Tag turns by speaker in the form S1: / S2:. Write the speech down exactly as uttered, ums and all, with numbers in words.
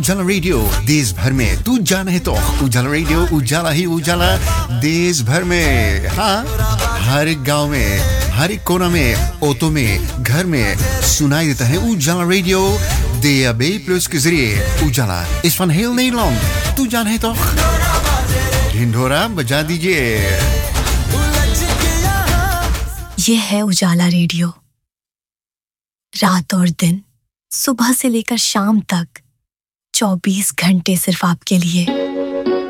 S1: उजाला radio देश भर में तू जाना है तो उजाला रेडियो उजाला ही उजाला देश भर में हाँ हर गांव में हर कोना में ऑटो में घर में सुनाई देता है उजाला radio D A B plus के जरिए उजाला इस van heel Nederland तू जाना है तो ढिंढोरा बजा दीजिए
S2: ये है उजाला रेडियो रात और दिन सुबह से लेकर शाम तक चौबीस घंटे सिर्फ आपके लिए